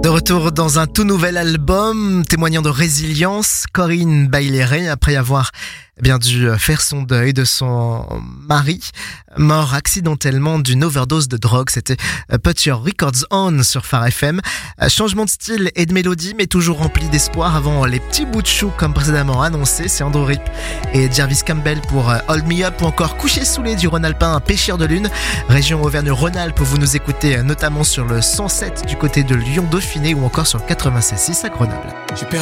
retour dans un tout nouvel album, témoignant de résilience, Corinne Bailey-Rae, après avoir dû faire son deuil de son mari, mort accidentellement d'une overdose de drogue. C'était Put Your Records On sur Phare FM. Changement de style et de mélodie, mais toujours rempli d'espoir avant les petits bouts de chou comme précédemment annoncé. C'est Andrew Rip et Jarvis Campbell pour Hold Me Up, ou encore Couché sous les du Rhône-Alpin, Pêcheur de Lune. Région Auvergne-Rhône-Alpes, vous nous écoutez notamment sur le 107 du côté de Lyon-Dauphiné ou encore sur le 96.6 à Grenoble.